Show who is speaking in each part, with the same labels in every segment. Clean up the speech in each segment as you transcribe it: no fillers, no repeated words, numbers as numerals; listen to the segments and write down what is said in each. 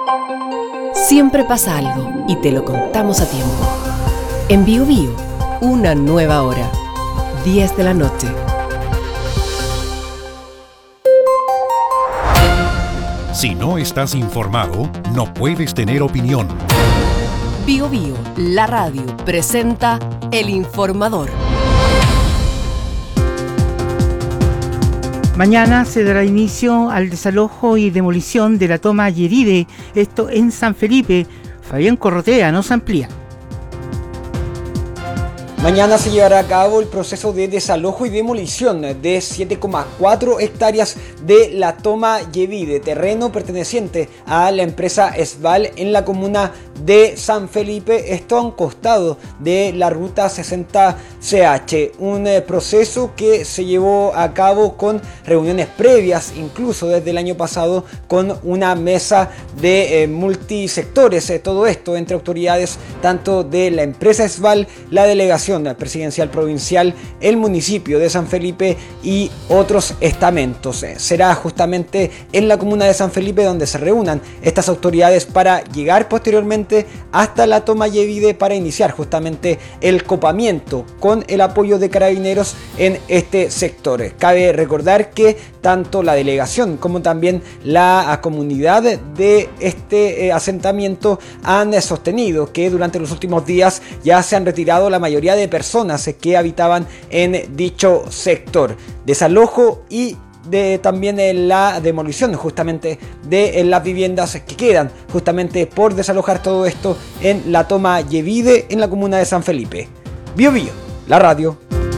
Speaker 1: Siempre pasa algo y te lo contamos a tiempo. En Bío Bío, una nueva hora. 10 de la noche.
Speaker 2: Si no estás informado, no puedes tener opinión.
Speaker 1: Bío Bío, la radio, presenta El Informador.
Speaker 3: Mañana se dará inicio al desalojo y demolición de la toma Yeride, esto en San Felipe. Fabián Corrotea nos amplía.
Speaker 4: Mañana se llevará a cabo el proceso de desalojo y demolición de 7,4 hectáreas de la toma Yevide, terreno perteneciente a la empresa Esval en la comuna de San Felipe, esto a un costado de la ruta 60CH. Un proceso que se llevó a cabo con reuniones previas, incluso desde el año pasado, con una mesa de multisectores. Todo esto entre autoridades tanto de la empresa Esval, la delegación presidencial provincial, el municipio de San Felipe y otros estamentos. Será justamente en la comuna de San Felipe donde se reúnan estas autoridades para llegar posteriormente hasta la toma Yevide para iniciar justamente el copamiento con el apoyo de carabineros en este sector. Cabe recordar que tanto la delegación como también la comunidad de este asentamiento han sostenido que durante los últimos días ya se han retirado la mayoría de personas que habitaban en dicho sector. Desalojo y también la demolición justamente de las viviendas que quedan justamente por desalojar, todo esto en la toma Yevide en la comuna de San Felipe. Bío Bío, la radio.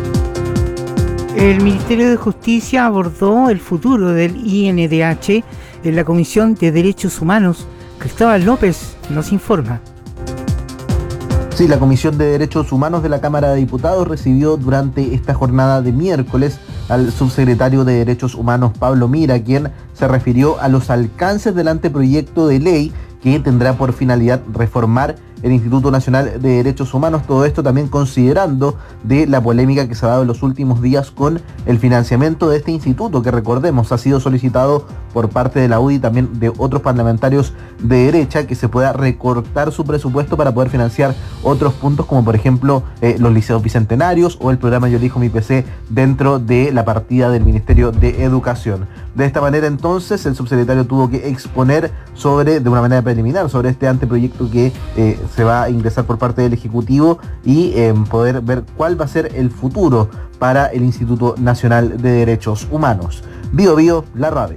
Speaker 3: El Ministerio de Justicia abordó el futuro del INDH en la Comisión de Derechos Humanos. Cristóbal López nos informa.
Speaker 5: Sí, la Comisión de Derechos Humanos de la Cámara de Diputados recibió durante esta jornada de miércoles al subsecretario de Derechos Humanos Pablo Mira, quien se refirió a los alcances del anteproyecto de ley que tendrá por finalidad reformar el Instituto Nacional de Derechos Humanos. Todo esto también considerando de la polémica que se ha dado en los últimos días con el financiamiento de este instituto, que recordemos ha sido solicitado por parte de la UDI y también de otros parlamentarios de derecha, que se pueda recortar su presupuesto para poder financiar otros puntos como por ejemplo los liceos bicentenarios o el programa Yo Elijo Mi PC dentro de la partida del Ministerio de Educación. De esta manera entonces el subsecretario tuvo que exponer de una manera preliminar sobre este anteproyecto que se va a ingresar por parte del Ejecutivo y poder ver cuál va a ser el futuro para el Instituto Nacional de Derechos Humanos. Bío Bío, la radio.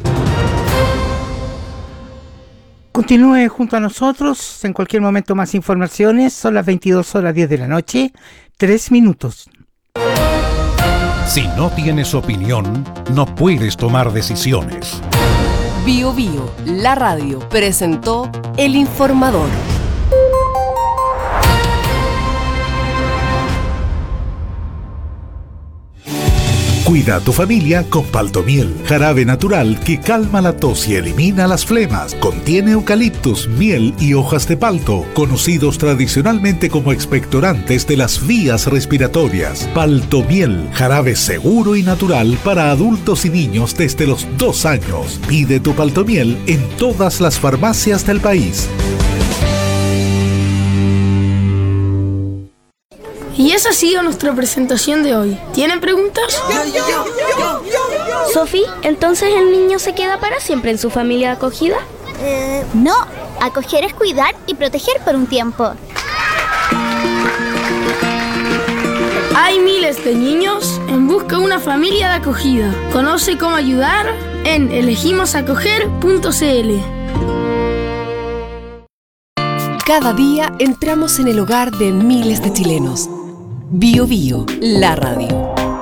Speaker 3: Continúe junto a nosotros, en cualquier momento más informaciones. Son las 22:10 de la noche, 3 minutos.
Speaker 2: Si no tienes opinión, no puedes tomar decisiones.
Speaker 1: Bío Bío, la radio, presentó El Informador.
Speaker 6: Cuida a tu familia con Paltomiel, jarabe natural que calma la tos y elimina las flemas. Contiene eucaliptus, miel y hojas de palto, conocidos tradicionalmente como expectorantes de las vías respiratorias. Paltomiel, jarabe seguro y natural para adultos y niños desde los 2 años. Pide tu Paltomiel en todas las farmacias del país.
Speaker 7: Y esa ha sido nuestra presentación de hoy. ¿Tienen preguntas?
Speaker 8: Sofi, ¿entonces el niño se queda para siempre en su familia de acogida?
Speaker 9: No, acoger es cuidar y proteger por un tiempo.
Speaker 7: Hay miles de niños en busca de una familia de acogida. Conoce cómo ayudar en elegimosacoger.cl.
Speaker 1: Cada día entramos en el hogar de miles de chilenos. Bío Bío, la radio.